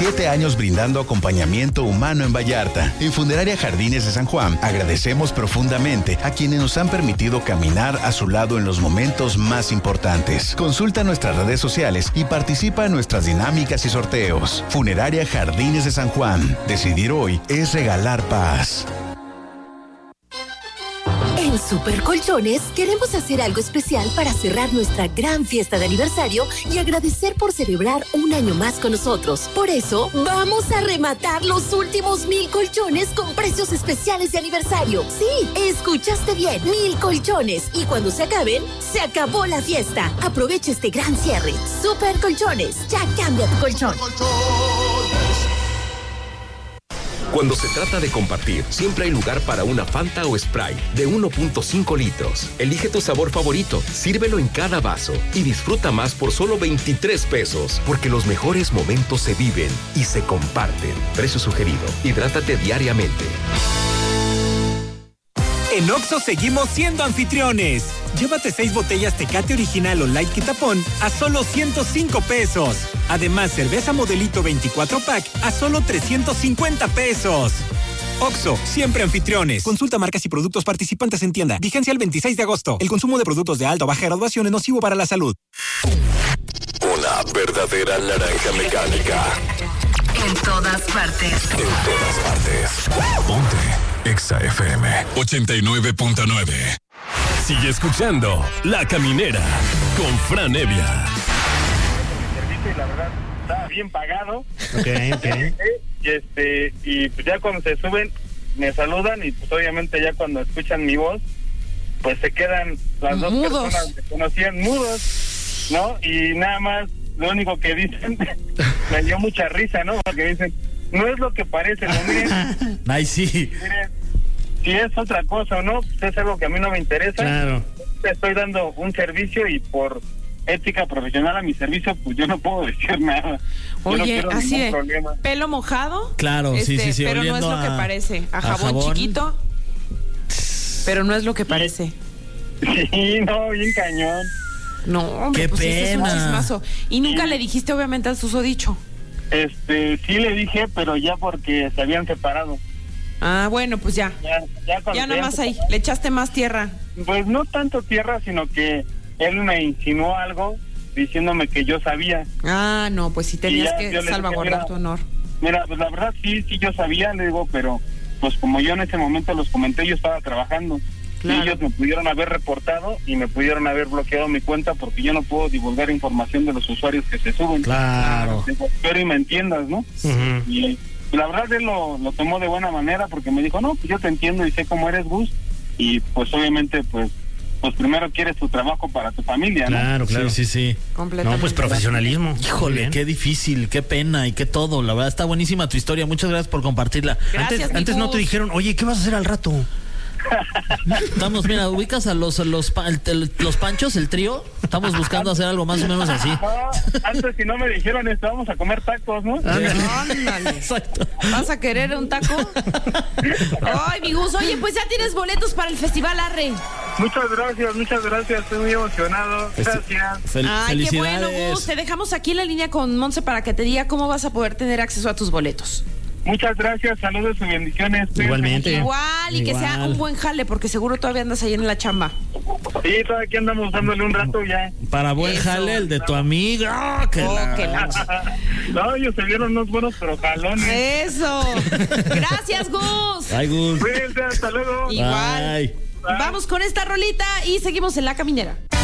7 años brindando acompañamiento humano en Vallarta. En Funeraria Jardines de San Juan, agradecemos profundamente a quienes nos han permitido caminar a su lado en los momentos más importantes. Consulta nuestras redes sociales y participa en nuestras dinámicas y sorteos. Funeraria Jardines de San Juan. Decidir hoy es regalar paz. En Super Colchones queremos hacer algo especial para cerrar nuestra gran fiesta de aniversario y agradecer por celebrar un año más con nosotros. Por eso, vamos a rematar los últimos 1,000 colchones con precios especiales de aniversario. Sí, escuchaste bien, 1,000 colchones. Y cuando se acaben, se acabó la fiesta. Aprovecha este gran cierre. Super Colchones, ya cambia tu colchón. Cuando se trata de compartir, siempre hay lugar para una Fanta o Sprite de 1.5 litros. Elige tu sabor favorito, sírvelo en cada vaso y disfruta más por solo 23 pesos. Porque los mejores momentos se viven y se comparten. Precio sugerido. Hidrátate diariamente. En Oxxo seguimos siendo anfitriones. Llévate 6 botellas Tecate Original o Light Quitapón a solo 105 pesos. Además, cerveza Modelito 24 pack a solo 350 pesos. Oxxo, siempre anfitriones. Consulta marcas y productos participantes en tienda. Vigencia el 26 de agosto. El consumo de productos de alta o baja graduación es nocivo para la salud. Una verdadera naranja mecánica. En todas partes. En todas partes. Ponte Exa FM 89.9. Sigue escuchando La Caminera con Fran Evia. Y la verdad está bien pagado. Ok. Y pues ya cuando se suben me saludan y pues obviamente ya cuando escuchan mi voz pues se quedan las dos personas que conocían mudos, ¿no? Y nada más lo único que dicen me dio mucha risa, ¿no? Porque dicen, no es lo que parece, no, miren. Ay, sí. Miren, si es otra cosa o no, pues es algo que a mí no me interesa. Claro. Te estoy dando un servicio y por ética profesional a mi servicio, pues yo no puedo decir nada. Oye, no así de problema. Pelo mojado. Claro, sí. Pero no es lo que parece. A jabón chiquito. Pero no es lo que parece. Sí, no, bien cañón. No, hombre, qué pues pena. ese es un chismazo. Y nunca le dijiste, obviamente, al susodicho. Sí le dije, pero ya porque se habían separado. Ah, bueno, pues ya. Ya nada más ahí. Le echaste más tierra. Pues no tanto tierra, sino que él me insinuó algo diciéndome que yo sabía. Ah, no, pues sí tenías que salvaguardar tu honor. Mira, pues la verdad sí yo sabía, le digo, pero pues como yo en ese momento los comenté, yo estaba trabajando. Claro. Y ellos me pudieron haber reportado y me pudieron haber bloqueado mi cuenta porque yo no puedo divulgar información de los usuarios que se suben. Claro. Espero y me entiendas, ¿no? Uh-huh. Y la verdad él lo tomó de buena manera porque me dijo, no, pues yo te entiendo y sé cómo eres, Gus, y pues obviamente pues primero quieres tu trabajo para tu familia, ¿no? Claro. Sí. Completamente. No, pues profesionalismo. Híjole, qué difícil, qué pena y qué todo. La verdad está buenísima tu historia. Muchas gracias por compartirla. Gracias, antes no te dijeron, oye, ¿qué vas a hacer al rato? Estamos, mira, ubicas a los Panchos, el trío. Estamos buscando hacer algo más o menos así. No, antes si no me dijeron esto, vamos a comer tacos, ¿no? Ándale. Exacto. ¿Vas a querer un taco? Ay, mi Gus, oye, pues ya tienes boletos para el Festival Arre. Muchas gracias, estoy muy emocionado. Gracias. Ay, qué bueno, Gus. Te dejamos aquí en la línea con Monse para que te diga cómo vas a poder tener acceso a tus boletos. Muchas gracias, saludos y bendiciones. Igualmente. Igual, y que sea un buen jale, porque seguro todavía andas ahí en la chamba. Sí, todavía aquí andamos dándole un rato ya. Para buen jale, el de tu amiga. No, ellos se vieron unos buenos, pero jalones. Eso. Gracias, Gus. Ay, Gus. Cuídense, hasta luego. Igual. Bye. Vamos con esta rolita y seguimos en La Caminera.